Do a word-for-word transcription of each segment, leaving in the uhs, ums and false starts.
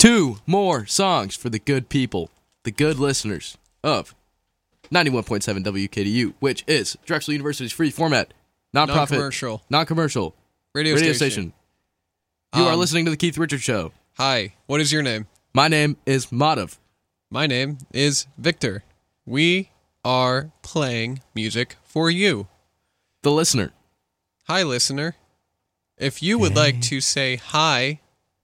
Two more songs for the good people, the good listeners of ninety-one point seven W K D U, which is Drexel University's free format, nonprofit, non-commercial, non-commercial radio, radio station. station. You Um, are listening to the Keith Richards Show. Hi, what is your name? My name is Madhav. My name is Victor. We are playing music for you. The listener. Hi, listener. If you would like to say hi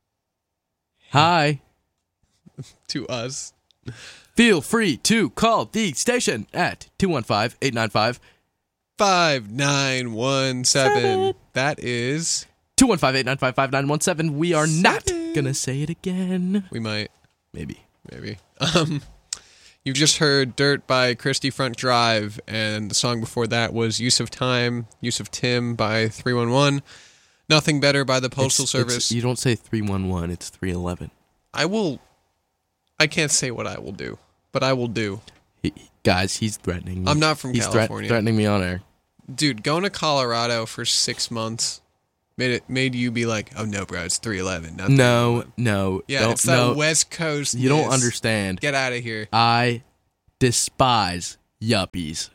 Hi. to us, Feel free to call the station at two one five, eight nine five, five nine one seven. That is... two one five, eight nine five, five nine one seven. We are not Seven. gonna say it again. We might. Maybe. Maybe. Um, you've just heard Dirt by Christie Front Drive, and the song before that was Use of Time, Use of Tim by three one one. Nothing Better by the Postal It's- Service. it's- you don't say three one one, it's three eleven. I will... I can't say what I will do, but I will do. He, guys, he's threatening me. I'm not from he's threat- California. threatening me on air. Dude, going to Colorado for six months made it made you be like, oh no, bro, it's three eleven. Not No, no. Yeah, don't, it's that no, West Coast. You don't understand. Get out of here. I despise yuppies.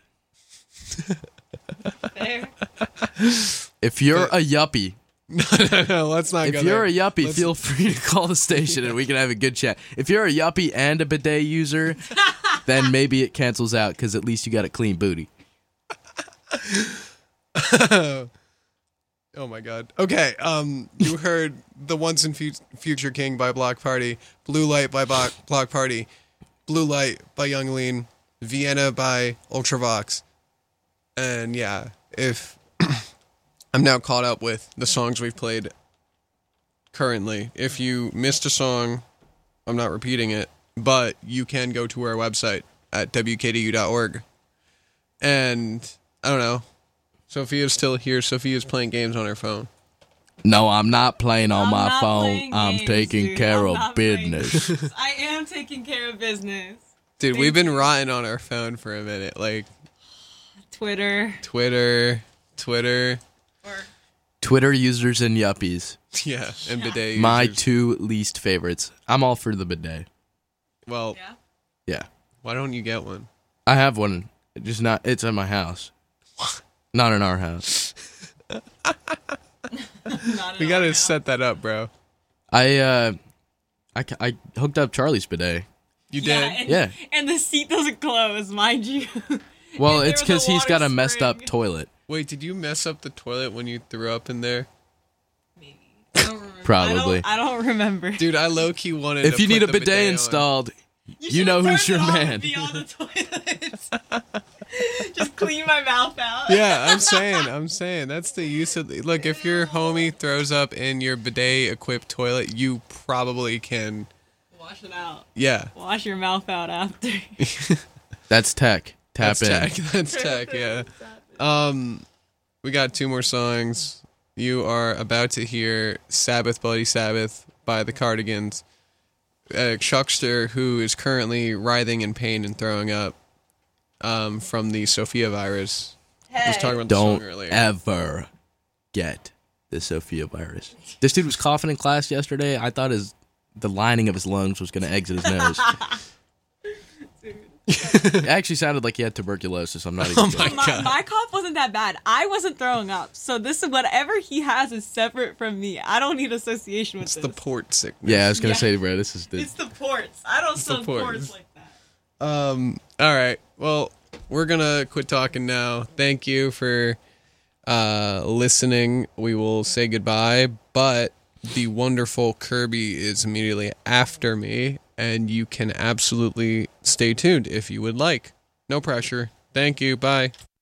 There. If you're a yuppie, no, no, no, let's not go if you're there. a yuppie, Let's- feel free to call the station and we can have a good chat. If you're a yuppie and a bidet user, then maybe it cancels out because at least you got a clean booty. Oh my god. Okay, um, you heard The Once and Fu- Future King by Block Party, Blue Light by Block, Block Party, Blue Light by Young Lean, Vienna by Ultravox. And yeah, if I'm now caught up with the songs we've played currently. If you missed a song, I'm not repeating it, but you can go to our website at w k d u dot org. And I don't know. Sophia's still here. Sophia's playing games on her phone. No, I'm not playing on I'm my not phone. playing I'm games, taking dude. care I'm of not playing business. games. I am taking care of business. Dude, Thank we've been you. rotting on our phone for a minute. Like, Twitter. Twitter, Twitter. Or Twitter users and yuppies. Yeah, and Yeah. bidet My users. two least favorites. I'm all for the bidet. Well, yeah. Yeah. why don't you get one? I have one. Just not. It's in my house. Not in our house. Not We at gotta all, set that up, bro. I uh, I, ca- I hooked up Charlie's bidet. You yeah. did? And, Yeah. And the seat doesn't close, mind you. Well, And it's there was because a he's got a water messed up spring. toilet. Wait, did you mess up the toilet when you threw up in there? Maybe. I don't remember. Probably. I don't, I don't remember. Dude, I low-key wanted If to you put need a the bidet, on. installed, you, should've know who's turned your it off man. and be on the toilet. Just clean my mouth out. Yeah, I'm saying, I'm saying. That's the use of... The, look, if your homie throws up in your bidet-equipped toilet, you probably can... Wash it out. Yeah. Wash your mouth out after. That's tech. Tap That's in. tech. That's tech, yeah. Um, we got two more songs. You are about to hear Sabbath Bloody Sabbath by the Cardigans. A Chuckster who is currently writhing in pain and throwing up um, from the Sophia virus. I was talking about the Don't song earlier. ever get the Sophia virus. This dude was coughing in class yesterday. I thought his the lining of his lungs was going to exit his nose. It actually sounded like he had tuberculosis. I'm not even Oh kidding. my my, God. my cough wasn't that bad. I wasn't throwing up. So this is whatever he has is separate from me. I don't need association with It's this. the port sickness. Yeah, I was going to Yeah. say, bro, this is the... It's the ports. I don't the sell ports. ports. like that. Um. All right. Well, we're gonna quit talking now. Thank you for uh, listening. We will say goodbye, but the wonderful Kirby is immediately after me, and you can absolutely stay tuned if you would like. No pressure. Thank you. Bye.